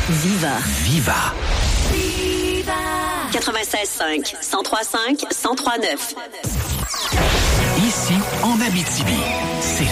Viva. Viva. 96.5, 103.5, 103.9. Ici, en Abitibi, c'est